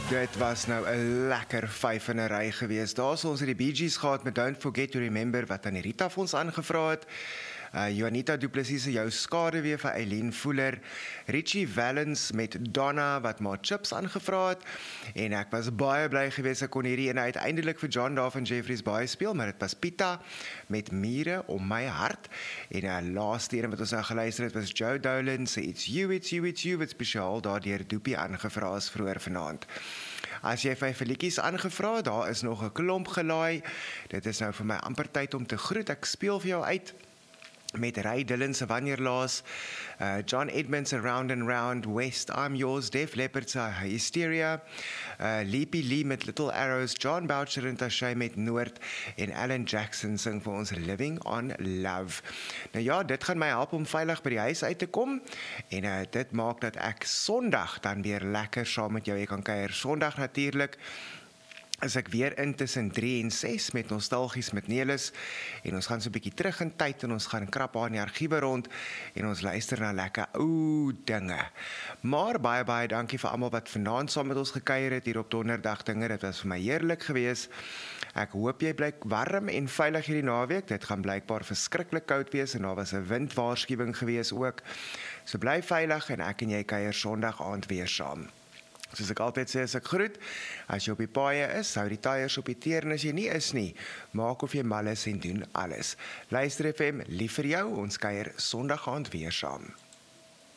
Dit was nou 'n lekker 5 in 'n ry geweest. Daar's ons die Bee Gees gehad met Don't Forget to Remember wat aan die Rita vir ons aangevra het. Juanita Du Plessis se Jou skade weer vir Eileen Fuller. Richie Valens met Donna wat maar Chips aangevra het. En ek was baie bly geweest ek kon hierdie ene uiteindelik vir John daar van Jeffreys Bay speel, maar dit was Pita met Mure om my hart. En laaste ene wat ons nou geluister het was Joe Dolan se It's You, It's You, It's You wat spesiaal daardeur Doopie aangevra is vroeër vanaand. As jy vir liedjies aangevra, daar is nog 'n klomp gelaai. Dit is nou vir my amper tyd om te groet. Ek speel vir jou uit met Ray Dillon se Wanneer Laas, John Edmonds Round and Round, West, I'm Yours, Def Leppard se Hysteria, Leapy Lee met Little Arrows, John Boucher en Tashay met Noord en Alan Jackson sing vir ons Living on Love. Nou ja, dit gaan my help om veilig by die huis uit te kom en dit maak dat ek Sondag dan weer lekker saam met jou kan kuier. Sondag natuurlik is ek weer in tussen 3 en 6 met Nostalgies met Nelis en ons gaan so 'n bietjie terug in tyd en ons gaan krap aan die argiewe rond en ons luister na lekker ou dinge. Maar baie dankie vir almal wat vanaand saam met ons gekuier het hier op Donderdag dinge. Dit was vir my heerlik geweest. Ek hoop jy bly warm en veilig hierdie naweek. Dit gaan blykbaar verskriklik koud wees en daar was 'n windwaarskuwing geweest ook. So bly veilig en ek en jy kuier Sondag aand weer saam. Soos ek altyd sê as ek groet, as jy op die paaie is, hou die tyres op die teer en as jy nie is nie, maak of jy mal is en doen alles. Luister FM, lief vir jou, ons kuier Sondag aand weer saam.